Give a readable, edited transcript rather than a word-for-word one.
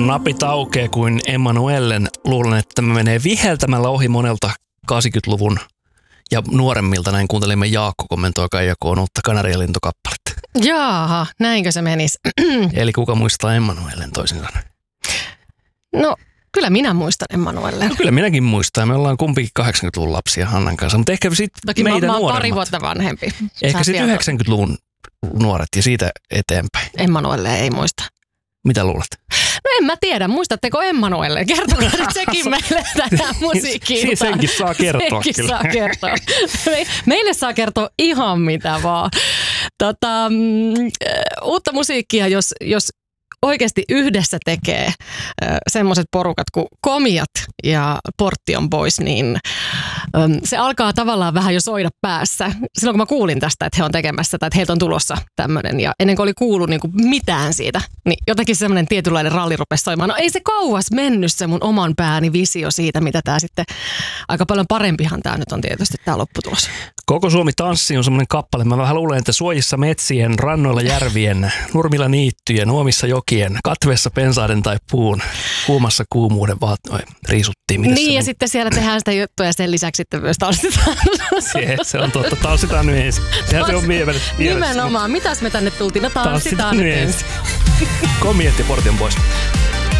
kun napit aukeaa kuin Emmanuellen, luulen, että tämä menee viheltämällä ohi monelta 80-luvun ja nuoremmilta. Näin kuuntelimme Jaakko kommentoi Kaijakoon uutta Kanarialintukappaletta. Jaaha, näinkö se menisi? Eli kuka muistaa Emmanuellen toisin sanoen? No, kyllä minä muistan Emmanuellen. No, kyllä minäkin muistan. Me ollaan kumpikin 80-luvun lapsia Hannan kanssa, mutta ehkä sitten meitä mä nuoremmat. pari vuotta vanhempi. Ehkä sitten 90-luvun nuoret ja siitä eteenpäin. Emmanuelle ei muista. Mitä luulet? No en mä tiedä, muistatteko Emmanuelle? Kertokaa nyt sekin meille tänään musiikkiin. Senkin saa kertoa senkin saa kertoa. Meille saa kertoa ihan mitä vaan. Uutta musiikkia, jos oikeasti yhdessä tekee semmoiset porukat kuin Komiat ja Portion Boys, niin se alkaa tavallaan vähän jo soida päässä. Silloin kun mä kuulin tästä, että he on tekemässä tai että heiltä on tulossa tämmöinen ja ennen kuin oli kuullut niin kuin mitään siitä, niin jotenkin semmoinen tietynlainen ralli rupesi soimaan. No ei se kauas mennyt se mun oman pääni visio siitä, mitä tää sitten, aika paljon parempihan tää nyt on tietysti tää lopputulos. Koko Suomi tanssi on semmoinen kappale. Mä vähän luulen, että suojissa metsien, rannoilla järvien, nurmilla niittyjen, huomissa jokien, katveessa pensaiden tai puun, kuumassa kuumuuden riisuttiin. Mitäs niin ja sitten siellä tehdään sitä juttua ja sen lisäksi sitten myös tanssitaan. Se on totta, tanssitaan nyt ensin. Sehän se on vieressä. Nimenomaan, mitäs me tänne tultiin? No tanssitaan nyt ensin. Komiat ja Portion Boys.